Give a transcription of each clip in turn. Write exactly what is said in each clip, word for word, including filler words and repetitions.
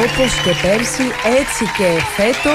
Όπως και πέρσι, έτσι και φέτο.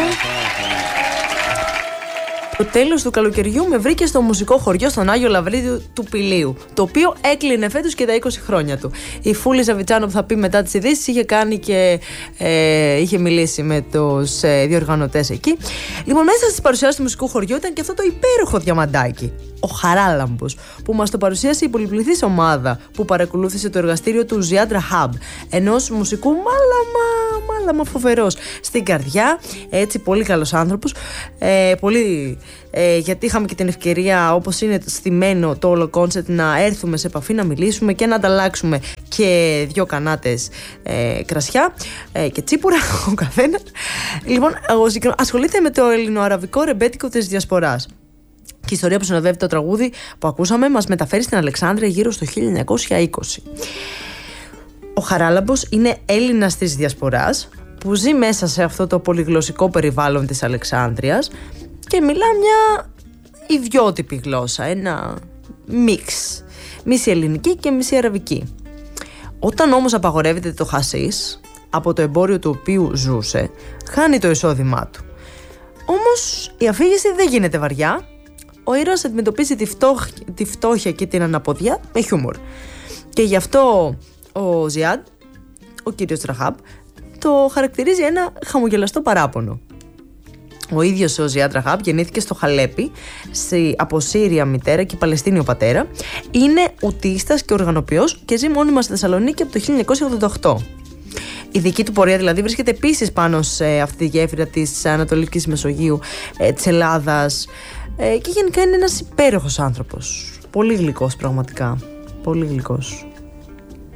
Το τέλος του καλοκαιριού με βρήκε στο μουσικό χωριό στον Άγιο Λαβρίδιο του Πηλίου, το οποίο έκλεινε φέτος και τα είκοσι χρόνια του. Η Φούλη Ζαβιτσάνο, που θα πει μετά τις ειδήσεις, είχε κάνει και ε, είχε μιλήσει με τους ε, διοργανωτές εκεί. Λοιπόν, μέσα στις παρουσιάσεις του μουσικού χωριού ήταν και αυτό το υπέροχο διαμαντάκι, ο Χαράλαμπος, που μας το παρουσίασε η πολυπληθής ομάδα που παρακολούθησε το εργαστήριο του Ziad Rahab, ενός μουσικού μάλαμα, μάλαμα φοβερός στην καρδιά, έτσι πολύ καλός άνθρωπος, ε, πολύ, ε, γιατί είχαμε και την ευκαιρία, όπως είναι στημένο το όλο κόνσεπτ, να έρθουμε σε επαφή, να μιλήσουμε και να ανταλλάξουμε και δυο κανάτες ε, κρασιά ε, και τσίπουρα ο καθένας. Λοιπόν, ασχολείται με το ελληνοαραβικό ρεμπέτικο της Διασποράς. Και η ιστορία που συνοδεύει το τραγούδι που ακούσαμε μας μεταφέρει στην Αλεξάνδρεια γύρω στο χίλια εννιακόσια είκοσι. Ο Χαράλαμπος είναι Έλληνας της Διασποράς που ζει μέσα σε αυτό το πολυγλωσσικό περιβάλλον της Αλεξάνδρειας και μιλά μια ιδιότυπη γλώσσα, ένα μίξ, μισή ελληνική και μισή αραβική. Όταν όμως απαγορεύεται το χασίς, από το εμπόριο του οποίου ζούσε, χάνει το εισόδημά του. Όμως η αφήγηση δεν γίνεται βαριά. Ο ήρωας αντιμετωπίζει τη, φτώχ, τη φτώχεια και την αναποδιά με χιούμορ. Και γι' αυτό ο Ziad, ο κύριος Rahab, το χαρακτηρίζει ένα χαμογελαστό παράπονο. Ο ίδιος ο Ziad Rahab γεννήθηκε στο Χαλέπι από Σύρια μητέρα και Παλαιστίνιο πατέρα. Είναι ουτίστας και οργανοποιός και ζει μόνιμα στη Θεσσαλονίκη από το χίλια εννιακόσια ογδόντα οκτώ. Η δική του πορεία δηλαδή βρίσκεται επίσης πάνω σε αυτή τη γέφυρα της Ανατολικής Μεσογείου, ε, της Ελλάδας, ε, και γενικά είναι ένας υπέροχος άνθρωπος. Πολύ γλυκός πραγματικά. Πολύ γλυκός.